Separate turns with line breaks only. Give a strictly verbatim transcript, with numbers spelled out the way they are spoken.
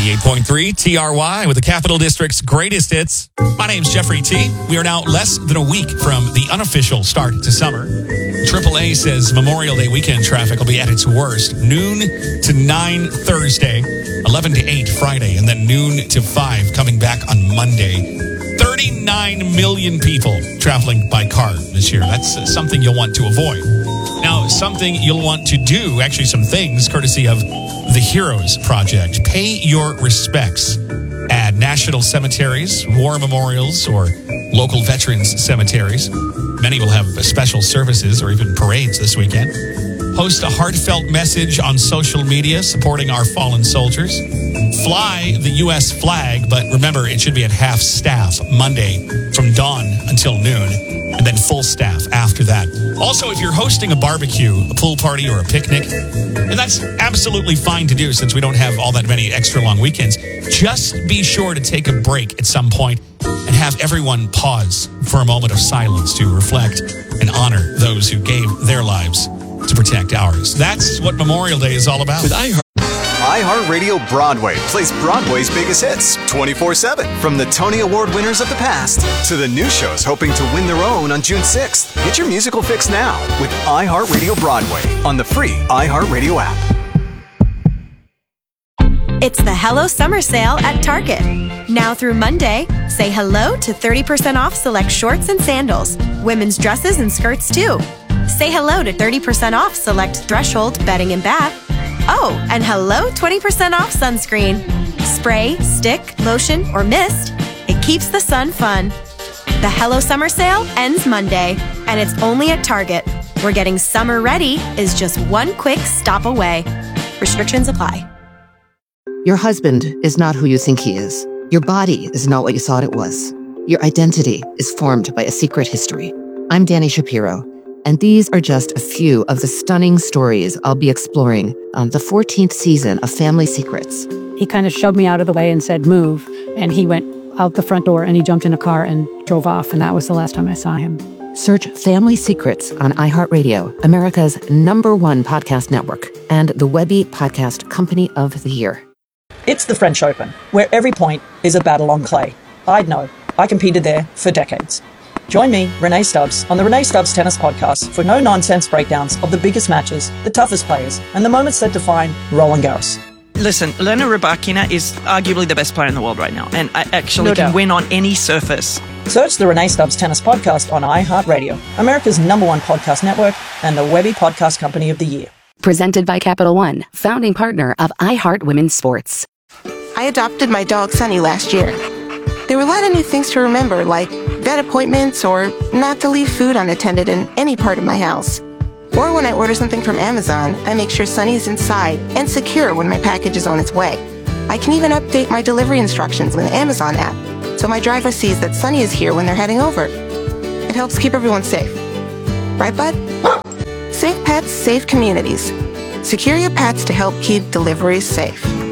ninety-eight point three T R Y with the Capital District's greatest hits. My name's Jeffrey T. We are now less than a week from the unofficial start to summer. triple A says Memorial Day weekend traffic will be at its worst. Noon to nine Thursday, eleven to eight Friday, and then noon to five coming back on Monday. thirty-nine million people traveling by car this year. That's something you'll want to avoid. Now, something you'll want to do, actually some things, courtesy of the Heroes Project. Pay your respects at national cemeteries, war memorials, or local veterans cemeteries. Many will have special services or even parades this weekend. Post a heartfelt message on social media supporting our fallen soldiers. Fly the U S flag, but remember, it should be at half staff Monday from dawn until noon, and then full staff after that. Also, if you're hosting a barbecue, a pool party, or a picnic, and that's absolutely fine to do since we don't have all that many extra long weekends, just be sure to take a break at some point and have everyone pause for a moment of silence to reflect and honor those who gave their lives to protect ours. That's what Memorial Day is all about.
With iHeart- iHeartRadio Broadway plays Broadway's biggest hits twenty-four seven. From the Tony Award winners of the past to the new shows hoping to win their own on June sixth. Get your musical fix now with iHeartRadio Broadway on the free iHeartRadio app.
It's the Hello Summer Sale at Target. Now through Monday, say hello to thirty percent off select shorts and sandals, women's dresses and skirts too. Say hello to thirty percent off select Threshold bedding and bath. Oh, and hello twenty percent off sunscreen. Spray, stick, lotion, or mist. It keeps the sun fun. The Hello Summer Sale ends Monday, and it's only at Target, where getting summer ready is just one quick stop away. Restrictions apply.
Your husband is not who you think he is. Your body is not what you thought it was. Your identity is formed by a secret history. I'm Danny Shapiro, and these are just a few of the stunning stories I'll be exploring on the fourteenth season of Family Secrets.
He kind of shoved me out of the way and said, move. And he went out the front door and he jumped in a car and drove off. And that was the last time I saw him.
Search Family Secrets on iHeartRadio, America's number one podcast network, and the Webby Podcast Company of the Year.
It's the French Open, where every point is a battle on clay. I'd know. I competed there for decades. Join me, Renee Stubbs, on the Renee Stubbs Tennis Podcast for no-nonsense breakdowns of the biggest matches, the toughest players, and the moments that define Roland Garros.
Listen, Elena Rybakina is arguably the best player in the world right now, and I actually
No
can
doubt.
win on any surface.
Search the Renee Stubbs Tennis Podcast on iHeartRadio, America's number one podcast network, and the Webby Podcast Company of the Year.
Presented by Capital One, founding partner of iHeart Women's Sports.
I adopted my dog Sunny last year. There were a lot of new things to remember, like vet appointments or not to leave food unattended in any part of my house. Or when I order something from Amazon, I make sure Sunny is inside and secure when my package is on its way. I can even update my delivery instructions in the Amazon app, so my driver sees that Sunny is here when they're heading over. It helps keep everyone safe. Right, bud? Safe pets, safe communities. Secure your pets to help keep deliveries safe.